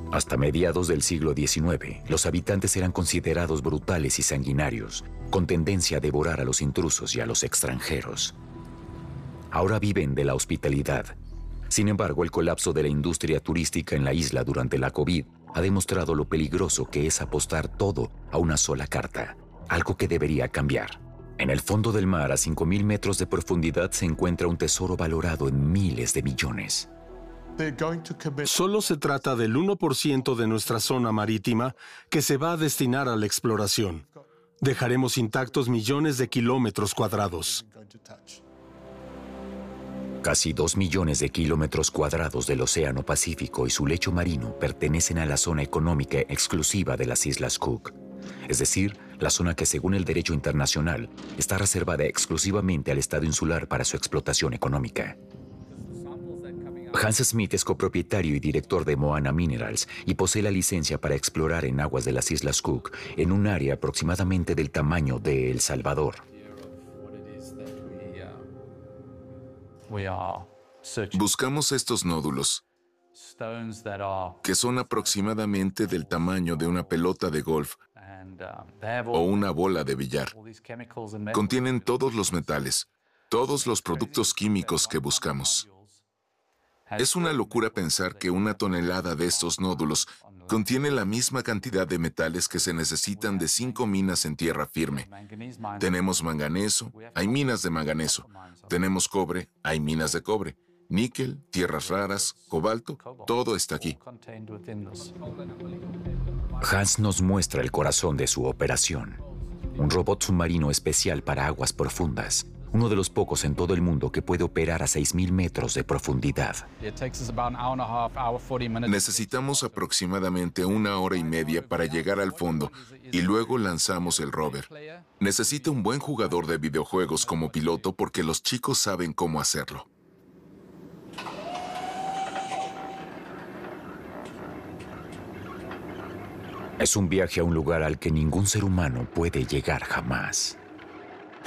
Hasta mediados del siglo XIX, los habitantes eran considerados brutales y sanguinarios, con tendencia a devorar a los intrusos y a los extranjeros. Ahora viven de la hospitalidad. Sin embargo, el colapso de la industria turística en la isla durante la COVID ha demostrado lo peligroso que es apostar todo a una sola carta, algo que debería cambiar. En el fondo del mar, a 5.000 metros de profundidad, se encuentra un tesoro valorado en miles de millones. Solo se trata del 1% de nuestra zona marítima que se va a destinar a la exploración. Dejaremos intactos millones de kilómetros cuadrados. Casi 2 millones de kilómetros cuadrados del Océano Pacífico y su lecho marino pertenecen a la zona económica exclusiva de las Islas Cook, es decir, la zona que según el derecho internacional está reservada exclusivamente al Estado insular para su explotación económica. Hans Smith es copropietario y director de Moana Minerals y posee la licencia para explorar en aguas de las Islas Cook en un área aproximadamente del tamaño de El Salvador. Buscamos estos nódulos, que son aproximadamente del tamaño de una pelota de golf o una bola de billar. Contienen todos los metales, todos los productos químicos que buscamos. Es una locura pensar que una tonelada de estos nódulos contiene la misma cantidad de metales que se necesitan de 5 minas en tierra firme. Tenemos manganeso, hay minas de manganeso. Tenemos cobre, hay minas de cobre. Níquel, tierras raras, cobalto, todo está aquí. Hans nos muestra el corazón de su operación. Un robot submarino especial para aguas profundas. Uno de los pocos en todo el mundo que puede operar a 6.000 metros de profundidad. Necesitamos aproximadamente 1 hora y media para llegar al fondo y luego lanzamos el rover. Necesita un buen jugador de videojuegos como piloto porque los chicos saben cómo hacerlo. Es un viaje a un lugar al que ningún ser humano puede llegar jamás.